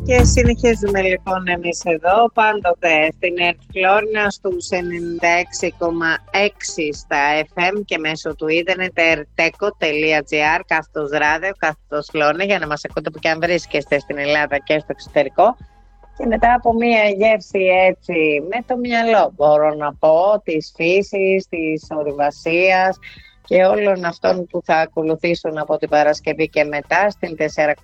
Και συνεχίζουμε λοιπόν εμείς εδώ, πάντοτε στην ΕΡΤ Φλόρινα στους 96,6 στα FM και μέσω του ίντερνετ erteco.gr/ράδιο/Φλόρινα, για να μας ακούτε που και αν βρίσκεστε στην Ελλάδα και στο εξωτερικό. Και μετά από μία γεύση έτσι με το μυαλό, μπορώ να πω, της φύσης, της ορειβασίας και όλων αυτών που θα ακολουθήσουν από την Παρασκευή και μετά στην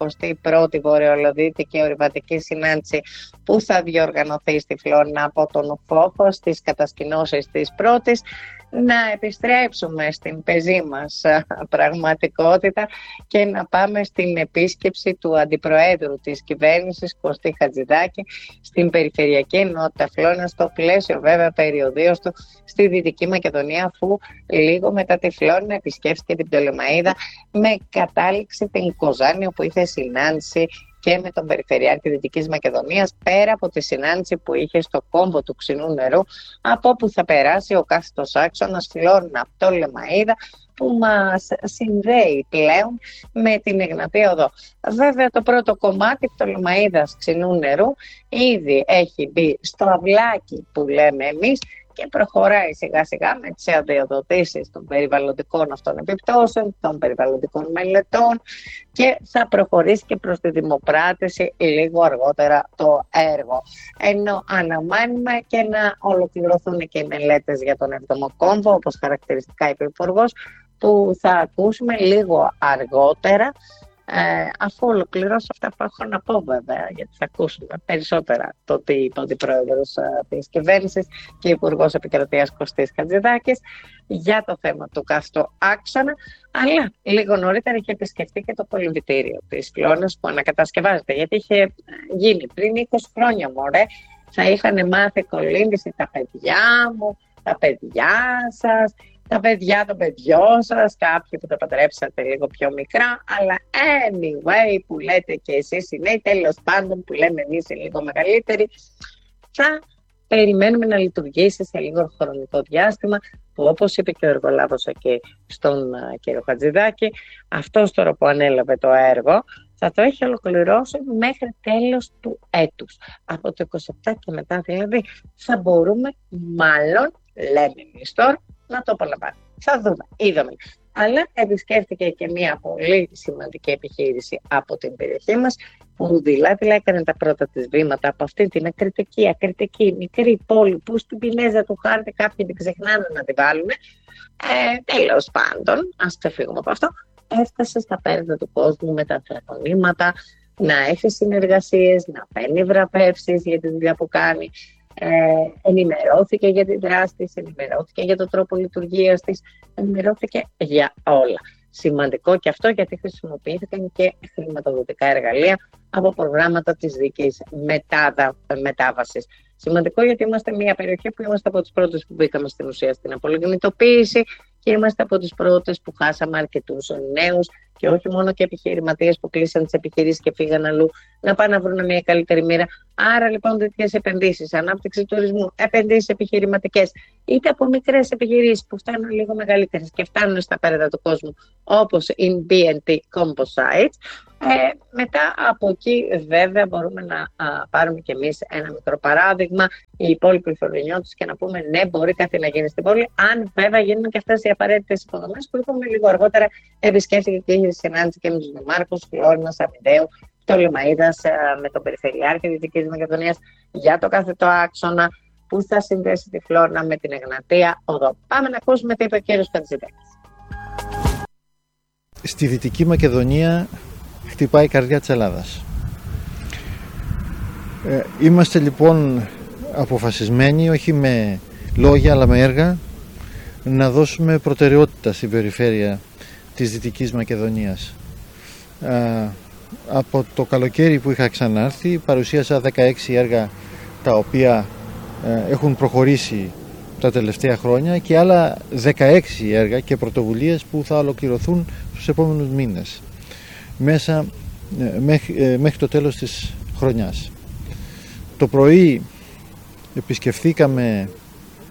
41η Βορειοελλαδίτικη Ορειβατική Συνάντηση που θα διοργανωθεί στη Φλόρινα από τον ΦΟΦΟ στις κατασκηνώσεις της πρώτης, να επιστρέψουμε στην πεζή μας πραγματικότητα και να πάμε στην επίσκεψη του Αντιπροέδρου της Κυβέρνησης Κωστή Χατζηδάκη στην Περιφερειακή Ενότητα Φλόρινα, στο πλαίσιο βέβαια περιοδίως του στη Δυτική Μακεδονία, αφού λίγο μετά τη Φλόρινα επισκέφθηκε την Πτολεμαΐδα με κατάληξη την Κοζάνη, όπου είχε συνάντηση και με τον Περιφερειάρχη Δυτικής Μακεδονίας, πέρα από τη συνάντηση που είχε στο κόμβο του Ξινού Νερού, από όπου θα περάσει ο κάθετος άξονας Φλόρινα-Πτολεμαΐδα, που μας συνδέει πλέον με την Εγνατία Οδό. Βέβαια το πρώτο κομμάτι Πτολεμαΐδας Ξινού Νερού ήδη έχει μπει στο αυλάκι που λέμε εμείς και προχωράει σιγά σιγά με τις αδειοδοτήσεις των περιβαλλοντικών αυτών επιπτώσεων, των περιβαλλοντικών μελετών, και θα προχωρήσει και προς τη δημοπράτηση λίγο αργότερα το έργο. Ενώ αναμένουμε και να ολοκληρωθούν και οι μελέτες για τον 7ο κόμβο, όπως χαρακτηριστικά είπε ο Υπουργός, που θα ακούσουμε λίγο αργότερα, αφού ολοκληρώσω αυτά που έχω να πω βέβαια, γιατί θα ακούσουμε περισσότερα το τι είπε ο Αντιπρόεδρος της Κυβέρνησης και Υπουργός Επικρατείας Κωστής Χατζηδάκης για το θέμα του κάστο άξονα, αλλά λίγο νωρίτερα είχε επισκεφτεί και το κολυμβητήριο της Φλόρινας που ανακατασκευάζεται, γιατί είχε γίνει πριν 20 χρόνια μωρέ, θα είχαν μάθει κολύμβηση τα παιδιά μου, τα παιδιά σας, τα παιδιά των παιδιών σας, κάποιοι που τα παντρέψατε λίγο πιο μικρά, αλλά anyway που λέτε και εσείς οι νέοι, τέλος πάντων που λέμε εμείς οι λίγο μεγαλύτεροι, θα περιμένουμε να λειτουργήσει σε λίγο χρονικό διάστημα, που όπως είπε και ο εργολάβος εκεί στον κύριο Χατζηδάκη, αυτός τώρα που ανέλαβε το έργο θα το έχει ολοκληρώσει μέχρι τέλος του έτους. Από το 27 και μετά δηλαδή θα μπορούμε, μάλλον λέμε εμείς τώρα, να το απολαμβάνουμε. Θα δούμε, είδαμε. Αλλά επισκέφτηκε και μια πολύ σημαντική επιχείρηση από την περιοχή μας, που δηλαδή έκανε τα πρώτα της βήματα από αυτή την ακριτική μικρή πόλη που στην πινέζα του χάρτη κάποιοι την ξεχνάνε να τη βάλουν. Τέλος πάντων, ας ξεφύγουμε από αυτό. Έφτασε στα πέρδα του κόσμου με τα θεατονήματα, να έχει συνεργασίες, να παίρνει βραβεύσεις για τη δουλειά που κάνει. Ενημερώθηκε για τη δράση της, ενημερώθηκε για τον τρόπο λειτουργίας της, ενημερώθηκε για όλα. Σημαντικό και αυτό, γιατί χρησιμοποιήθηκαν και χρηματοδοτικά εργαλεία από προγράμματα της δίκαιης μετάβασης. Σημαντικό γιατί είμαστε μια περιοχή που είμαστε από τις πρώτες που μπήκαμε στην ουσία στην απολιγνητοποίηση και είμαστε από τις πρώτες που χάσαμε αρκετούς νέους και όχι μόνο και επιχειρηματίες που κλείσαν τις επιχειρήσεις και φύγαν αλλού να πάνε να βρουν μια καλύτερη μοίρα. Άρα λοιπόν τέτοιες επενδύσεις, ανάπτυξη τουρισμού, επενδύσεις επιχειρηματικές, είτε από μικρές επιχειρήσεις που φτάνουν λίγο μεγαλύτερες και φτάνουν στα πέραντα του κόσμου, όπως η BNT Composites. Μετά από εκεί βέβαια μπορούμε να πάρουμε κι εμείς ένα μικρό παράδειγμα, οι υπόλοιποι Φλωρινιώτες, και να πούμε ναι, μπορεί κάτι να γίνει στην πόλη, αν βέβαια γίνουν και αυτές οι απαραίτητες υποδομές που είπαμε λίγο αργότερα. Επισκέφθηκε και είχε συνάντηση και με τους δημάρχους Φλόρινας, Αμυντέου, Πτολεμαΐδας, με τον Περιφερειάρχη Δυτικής Μακεδονίας για το κάθετο άξονα που θα συνδέσει τη Φλόρινα με την Εγνατία Οδό. Πάμε να ακούσουμε τι είπε ο κύριος Χατζηδάκης. Στη Δυτική Μακεδονία χτυπάει η καρδιά της Ελλάδας. Είμαστε λοιπόν αποφασισμένοι, όχι με λόγια αλλά με έργα, να δώσουμε προτεραιότητα στην περιφέρεια της Δυτικής Μακεδονίας. Από το καλοκαίρι που είχα ξανάρθει παρουσίασα 16 έργα τα οποία έχουν προχωρήσει τα τελευταία χρόνια και άλλα 16 έργα και πρωτοβουλίες που θα ολοκληρωθούν στους επόμενους μήνες μέχρι το τέλος της χρονιάς. Το πρωί επισκεφθήκαμε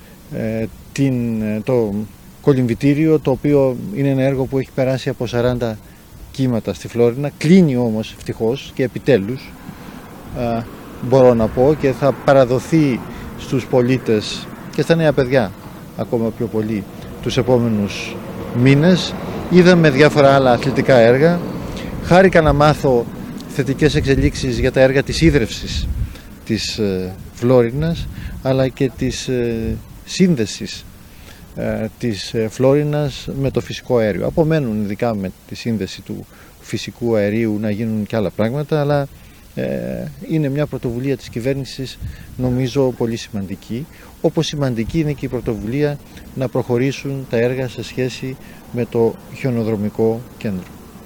το κολυμβητήριο, το οποίο είναι ένα έργο που έχει περάσει από 40 κύματα στη Φλόρινα. Κλείνει όμως ευτυχώς και επιτέλους μπορώ να πω, και θα παραδοθεί στους πολίτες και στα νέα παιδιά ακόμα πιο πολύ τους επόμενους μήνες. Είδαμε διάφορα άλλα αθλητικά έργα. Χάρηκα να μάθω θετικές εξελίξεις για τα έργα της ίδρευσης της Φλόρινας, αλλά και της σύνδεσης της Φλόρινας με το φυσικό αέριο. Απομένουν ειδικά με τη σύνδεση του φυσικού αερίου να γίνουν και άλλα πράγματα, αλλά είναι μια πρωτοβουλία της κυβέρνησης, νομίζω, πολύ σημαντική. Όπως σημαντική είναι και η πρωτοβουλία να προχωρήσουν τα έργα σε σχέση με το χιονοδρομικό κέντρο.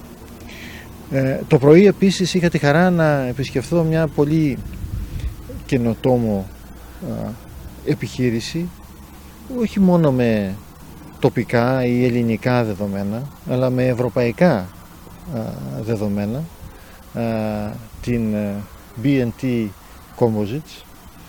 Το πρωί επίσης είχα τη χαρά να επισκεφθώ μια πολύ καινοτόμο επιχείρηση, όχι μόνο με τοπικά ή ελληνικά δεδομένα, αλλά με ευρωπαϊκά δεδομένα, την B&T Composites,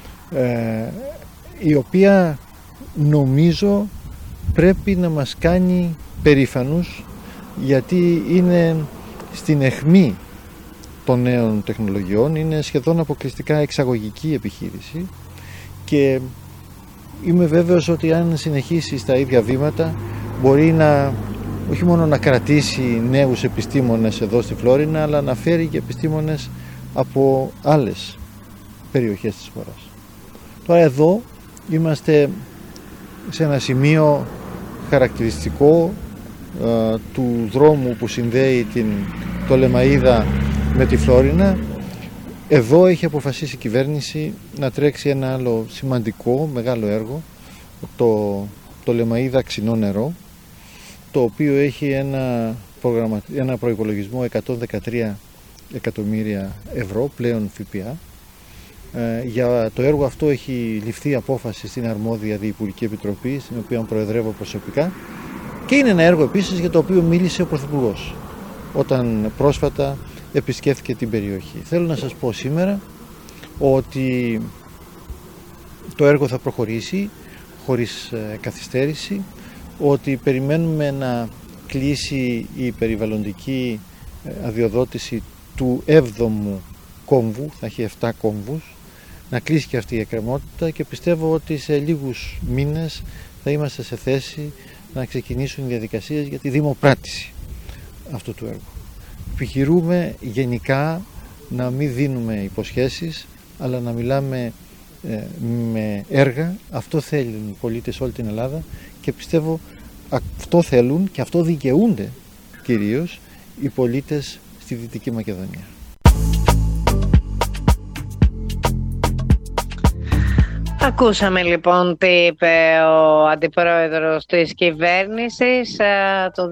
η οποία νομίζω πρέπει να μας κάνει περήφανους, γιατί είναι στην αιχμή των νέων τεχνολογιών, είναι σχεδόν αποκλειστικά εξαγωγική επιχείρηση, και είμαι βέβαιος ότι αν συνεχίσει στα ίδια βήματα μπορεί να όχι μόνο να κρατήσει νέους επιστήμονες εδώ στη Φλόρινα, αλλά να φέρει και επιστήμονες από άλλες περιοχές της χώρας. Τώρα εδώ είμαστε σε ένα σημείο χαρακτηριστικό του δρόμου που συνδέει την Πτολεμαΐδα με τη Φλόρινα. Εδώ έχει αποφασίσει η κυβέρνηση να τρέξει ένα άλλο σημαντικό, μεγάλο έργο, το Πτολεμαΐδα Ξινό Νερό, το οποίο έχει ένα προϋπολογισμό 113 εκατομμύρια ευρώ πλέον ΦΠΑ. Για το έργο αυτό έχει ληφθεί απόφαση στην αρμόδια Διυπουργική Επιτροπή, στην οποία προεδρεύω προσωπικά, και είναι ένα έργο επίσης για το οποίο μίλησε ο Πρωθυπουργός όταν πρόσφατα επισκέφθηκε την περιοχή. Θέλω να σας πω σήμερα ότι το έργο θα προχωρήσει χωρίς καθυστέρηση, ότι περιμένουμε να κλείσει η περιβαλλοντική αδειοδότηση του 7ου κόμβου, θα έχει 7 κόμβους, να κλείσει και αυτή η εκκρεμότητα, και πιστεύω ότι σε λίγους μήνες θα είμαστε σε θέση να ξεκινήσουν οι διαδικασίες για τη δημοπράτηση αυτού του έργου. Επιχειρούμε γενικά να μην δίνουμε υποσχέσεις, αλλά να μιλάμε με έργα. Αυτό θέλουν οι πολίτες σε όλη την Ελλάδα, και πιστεύω αυτό θέλουν και αυτό δικαιούνται κυρίως οι πολίτες στη Δυτική Μακεδονία. Ακούσαμε λοιπόν τι είπε ο αντιπρόεδρος της κυβέρνησης. Το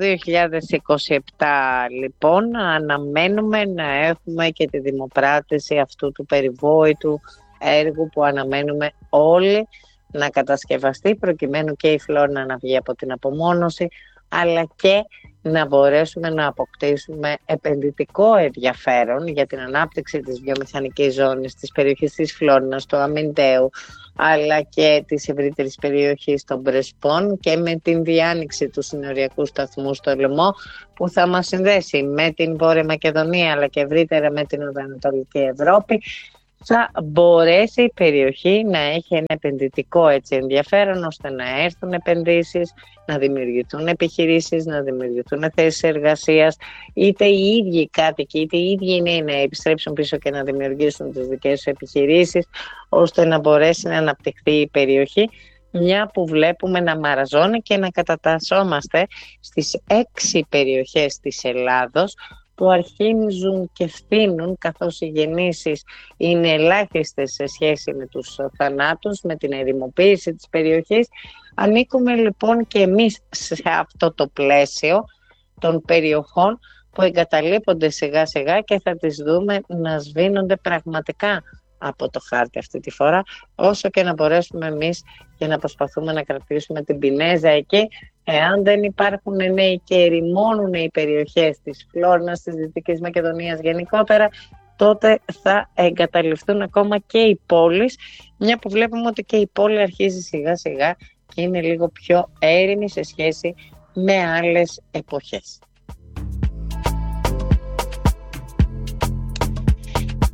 2027 λοιπόν αναμένουμε να έχουμε και τη δημοπράτηση αυτού του περιβόητου έργου που αναμένουμε όλοι να κατασκευαστεί, προκειμένου και η Φλόρινα να βγει από την απομόνωση, αλλά και να μπορέσουμε να αποκτήσουμε επενδυτικό ενδιαφέρον για την ανάπτυξη της βιομηχανικής ζώνης της περιοχής της Φλόρινας, του Αμιντέου, αλλά και της ευρύτερης περιοχής των Πρεσπών, και με την διάνοιξη του συνοριακού σταθμού στο Λαιμό, που θα μας συνδέσει με την Βόρεια Μακεδονία αλλά και ευρύτερα με την Ανατολική Ευρώπη. Θα μπορέσει η περιοχή να έχει ένα επενδυτικό ενδιαφέρον, ώστε να έρθουν επενδύσεις, να δημιουργηθούν επιχειρήσεις, να δημιουργηθούν θέσεις εργασίας, είτε οι ίδιοι κάτοικοι είτε οι ίδιοι νέοι να επιστρέψουν πίσω και να δημιουργήσουν τις δικές τους επιχειρήσεις, ώστε να μπορέσει να αναπτυχθεί η περιοχή, μια που βλέπουμε να μαραζώνει και να κατατασσόμαστε στις 6 περιοχές της Ελλάδος, που αρχίζουν και φθήνουν, καθώς οι γεννήσεις είναι ελάχιστες σε σχέση με τους θανάτους, με την ερημοποίηση της περιοχής. Ανήκουμε λοιπόν και εμείς σε αυτό το πλαίσιο των περιοχών που εγκαταλείπονται σιγά σιγά, και θα τις δούμε να σβήνονται πραγματικά από το χάρτη αυτή τη φορά, όσο και να μπορέσουμε εμείς και να προσπαθούμε να κρατήσουμε την πινέζα εκεί. Εάν δεν υπάρχουν νέοι και ερημώνουν οι περιοχές της Φλόρινας, της Δυτικής Μακεδονίας γενικότερα, τότε θα εγκαταλειφθούν ακόμα και οι πόλεις, μια που βλέπουμε ότι και η πόλη αρχίζει σιγά σιγά και είναι λίγο πιο έρημη σε σχέση με άλλες εποχές.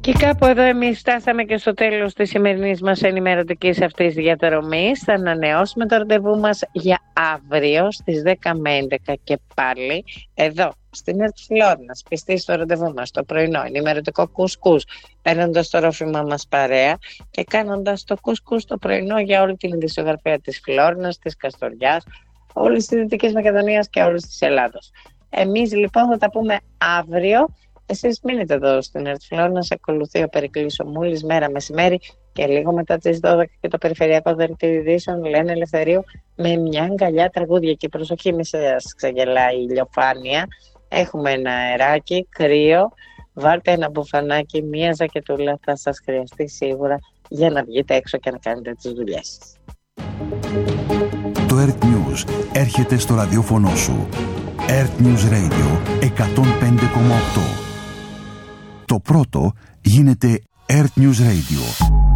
Και κάπου εδώ εμείς φτάσαμε και στο τέλος της σημερινής μας ενημερωτικής αυτής διαδρομής. Θα ανανεώσουμε το ραντεβού μας για αύριο στις 10 με 11 και πάλι εδώ στην ΕΡΤ Φλόρνας. Πιστοί στο ραντεβού μας το πρωινό ενημερωτικό κουσκούς, παίρνοντας το ρόφημα μας παρέα και κάνοντας το κουσκούς το πρωινό για όλη την ειδησιογραφία της Φλόρνας, της Καστοριάς, όλης της Δυτικής Μακεδονίας και όλης της Ελλάδος. Εμείς λοιπόν θα τα πούμε αύριο. Εσείς μείνετε εδώ στην ΕΡΤ Φλόρνας, ακολουθεί ο Περικλής ο Μούλης μέρα μεσημέρι και λίγο μετά τις 12 και το περιφερειακό δελτίο ειδήσεων Λένε Ελευθερίου με μια αγκαλιά τραγούδια. Και προσοχή, μη σας ξεγελάει η ηλιοφάνεια. Έχουμε ένα αεράκι, κρύο, βάλτε ένα μπουφανάκι, μία ζακετούλα, θα σας χρειαστεί σίγουρα για να βγείτε έξω και να κάνετε τις δουλειές σας. Το ERT News έρχεται στο ραδιόφωνο σου. ERT News Radio 105,8. Το πρώτο γίνεται ERT News Radio.